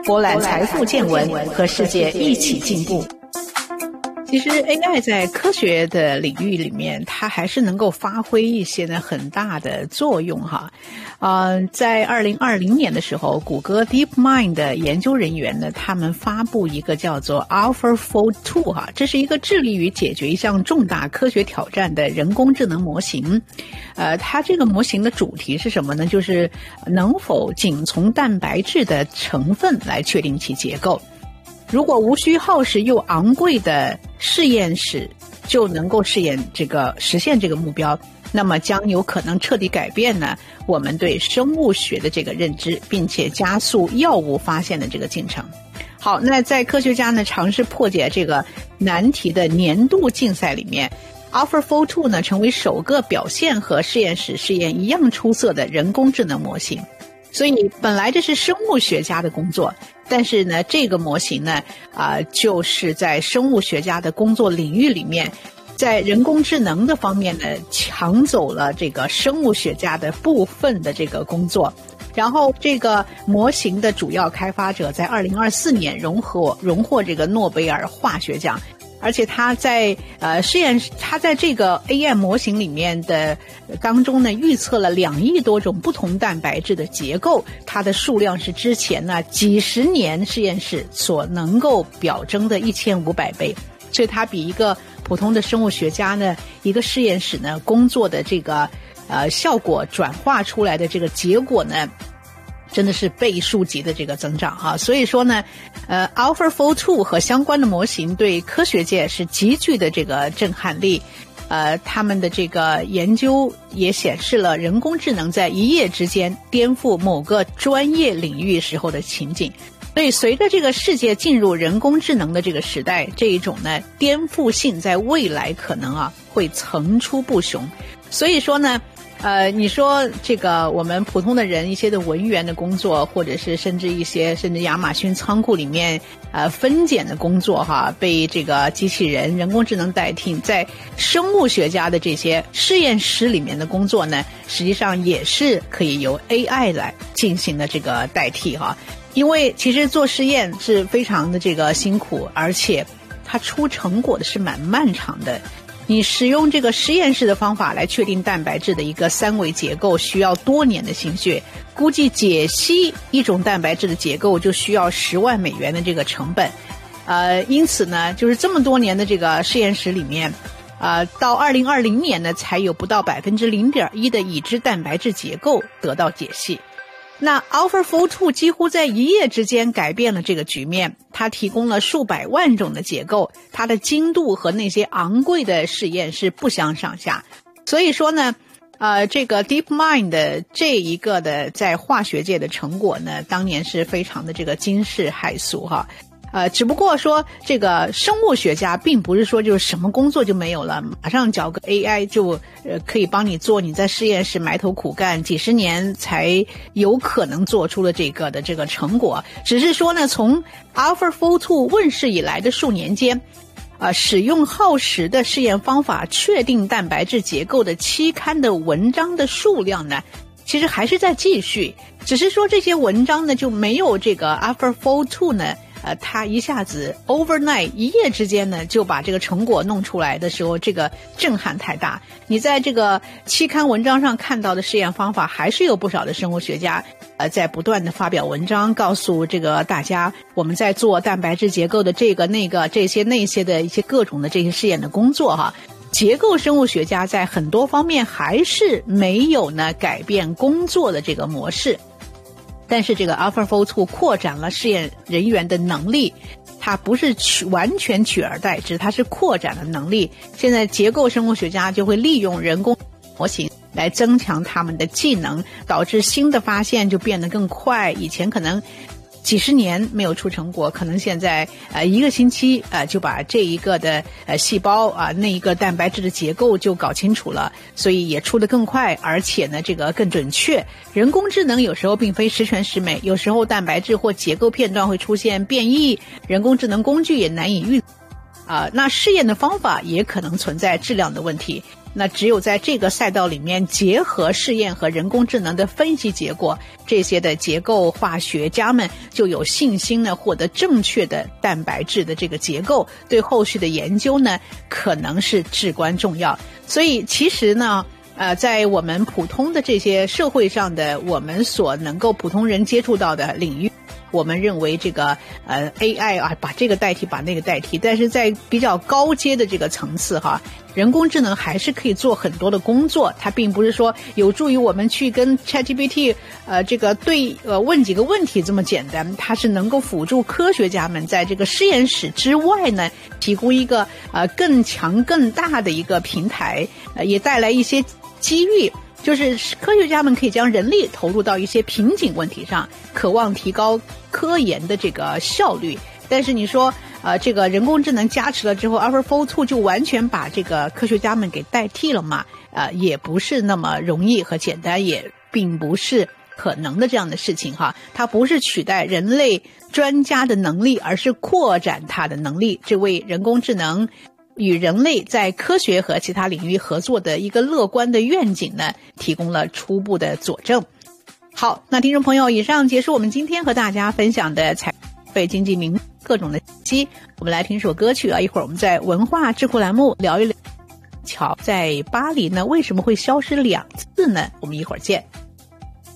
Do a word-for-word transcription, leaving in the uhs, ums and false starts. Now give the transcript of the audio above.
博览财富见闻，和世界一起进步。其实 A I 在科学的领域里面，它还是能够发挥一些呢很大的作用哈。呃，在二零二零年的时候，谷歌 DeepMind 的研究人员呢，他们发布一个叫做 AlphaFold 二 哈，这是一个致力于解决一项重大科学挑战的人工智能模型。呃，它这个模型的主题是什么呢？就是能否仅从蛋白质的成分来确定其结构。如果无需耗时又昂贵的实验室就能够试验这个实现这个目标，那么将有可能彻底改变呢我们对生物学的这个认知，并且加速药物发现的这个进程。好，那在科学家呢尝试破解这个难题的年度竞赛里面， AlphaFold 二 呢成为首个表现和实验室试验一样出色的人工智能模型。所以本来这是生物学家的工作，但是呢这个模型呢啊、呃，就是在生物学家的工作领域里面，在人工智能的方面呢抢走了这个生物学家的部分的这个工作。然后这个模型的主要开发者在二零二四年荣获荣获这个诺贝尔化学奖。而且他在呃实验，他在这个 A I 模型里面的当中呢，预测了两亿多种不同蛋白质的结构，它的数量是之前呢几十年实验室所能够表征的一千五百倍，所以它比一个普通的生物学家呢，一个实验室呢工作的这个呃效果转化出来的这个结果呢，真的是倍数级的这个增长哈。所以说呢呃 AlphaFold 二 和相关的模型对科学界是极具的这个震撼力。呃他们的这个研究也显示了人工智能在一夜之间颠覆某个专业领域时候的情景。所以随着这个世界进入人工智能的这个时代，这一种呢颠覆性在未来可能啊会层出不穷。所以说呢呃，你说这个我们普通的人一些的文员的工作，或者是甚至一些甚至亚马逊仓库里面呃分拣的工作哈，被这个机器人人工智能代替，在生物学家的这些实验室里面的工作呢，实际上也是可以由 A I 来进行的这个代替哈。因为其实做实验是非常的这个辛苦，而且它出成果的是蛮漫长的。你使用这个实验室的方法来确定蛋白质的一个三维结构，需要多年的心血，估计解析一种蛋白质的结构就需要十万美元的这个成本。呃，因此呢，就是这么多年的这个实验室里面，呃，到二零二零年呢，才有不到百分之零点一的已知蛋白质结构得到解析。那 AlphaFold 二 几乎在一夜之间改变了这个局面，它提供了数百万种的结构，它的精度和那些昂贵的实验是不相上下。所以说呢呃，这个 DeepMind 的这一个的在化学界的成果呢，当年是非常的这个惊世骇俗哈。呃，只不过说这个生物学家并不是说就是什么工作就没有了，马上找个 A I 就呃可以帮你做你在实验室埋头苦干几十年才有可能做出了这个的这个成果。只是说呢，从 AlphaFold 二 问世以来的数年间，呃，使用耗时的试验方法确定蛋白质结构的期刊的文章的数量呢，其实还是在继续，只是说这些文章呢就没有这个 AlphaFold 二 呢呃，他一下子 overnight 一夜之间呢就把这个成果弄出来的时候，这个震撼太大。你在这个期刊文章上看到的试验方法，还是有不少的生物学家呃在不断的发表文章，告诉这个大家我们在做蛋白质结构的这个那个这些那些的一些各种的这些试验的工作哈。结构生物学家在很多方面还是没有呢改变工作的这个模式。但是这个 AlphaFold 二 扩展了试验人员的能力，它不是取完全取而代之，它是扩展了能力。现在结构生物学家就会利用人工模型来增强他们的技能，导致新的发现就变得更快。以前可能几十年没有出成果，可能现在呃一个星期呃就把这一个的呃细胞啊、呃、那一个蛋白质的结构就搞清楚了，所以也出得更快，而且呢这个更准确。人工智能有时候并非十全十美，有时候蛋白质或结构片段会出现变异，人工智能工具也难以预啊、呃，那试验的方法也可能存在质量的问题。 那只有在这个赛道里面结合试验和人工智能的分析结果，这些的结构化学家们就有信心呢获得正确的蛋白质的这个结构，对后续的研究呢可能是至关重要。所以其实呢呃，在我们普通的这些社会上的我们所能够普通人接触到的领域，我们认为这个呃 A I 啊，把这个代替，把那个代替，但是在比较高阶的这个层次哈，人工智能还是可以做很多的工作，它并不是说有助于我们去跟 ChatGPT 呃这个对呃问几个问题这么简单，它是能够辅助科学家们在这个实验室之外呢，提供一个呃更强更大的一个平台，呃也带来一些机遇。就是科学家们可以将人力投入到一些瓶颈问题上，渴望提高科研的这个效率。但是你说呃，这个人工智能加持了之后 AlphaFold 二就完全把这个科学家们给代替了吗？呃，也不是那么容易和简单，也并不是可能的这样的事情哈。它不是取代人类专家的能力，而是扩展它的能力，这为人工智能与人类在科学和其他领域合作的一个乐观的愿景呢，提供了初步的佐证。好，那听众朋友，以上结束我们今天和大家分享的财费经济名各种的信息。我们来听首歌曲啊，一会儿我们在文化智库栏目聊一聊桥在巴黎呢为什么会消失两次呢？我们一会儿见。